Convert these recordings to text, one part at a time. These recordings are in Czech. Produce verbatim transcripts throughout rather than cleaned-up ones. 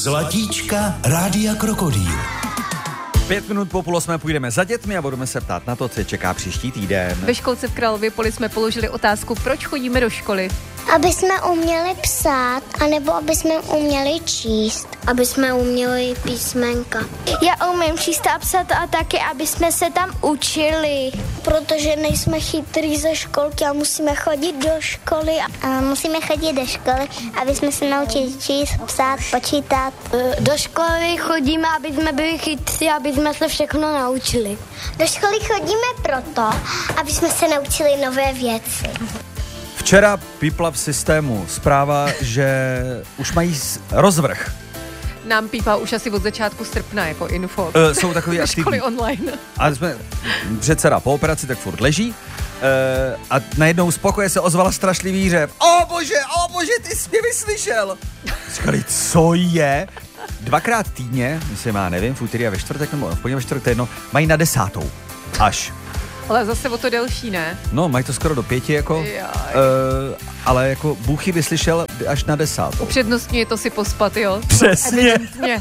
Zlatíčka Rádia Krokodýl. Pět minut po půl osmé půjdeme za dětmi a budeme se ptát na to, co je čeká příští týden. Ve školce v Králově Poli jsme položili otázku, proč chodíme do školy. Aby jsme uměli psát, anebo aby jsme uměli číst. Aby jsme uměli písmenka. Já umím číst a psát a taky, aby jsme se tam učili. Protože nejsme chytrý ze školky a musíme chodit do školy. A musíme chodit do školy, aby jsme se naučili číst, psát, počítat. Do školy chodíme, aby jsme byli chytří, aby jsme se všechno naučili. Do školy chodíme proto, aby jsme se naučili nové věci. Včera pípla v systému zpráva, že už mají rozvrh. Nám pípá už asi od začátku srpna jako info. Uh, jsou takový aktivní. Školy online. A jsme předseda po operaci, tak furt leží. Uh, a najednou z pokoje se ozvala strašlivý řev. O bože, o bože, ty jsi mě vyslyšel. Říkali, co je? Dvakrát týdně, myslím, já nevím, v úterý a ve čtvrtek, nebo v pondělí ve čtvrtek, to je jedno, mají na desátou. Až. Ale zase o to delší, ne? No, mají to skoro do pěti, jako, uh, ale jako Bůh ji vyslyšel až na desátou. Upřednostňuje to si pospat, jo? Přesně.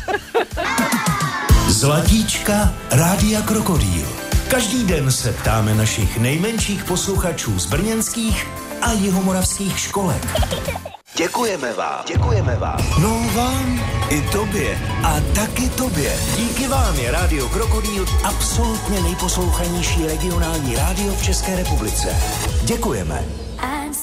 Zlatíčka Rádia Krokodýl. Každý den se ptáme našich nejmenších posluchačů z brněnských a jihomoravských školek. Děkujeme vám, děkujeme vám. No vám, i tobě a taky tobě. Díky vám je Rádio Krokodýl absolutně nejposlouchanější regionální rádio v České republice. Děkujeme.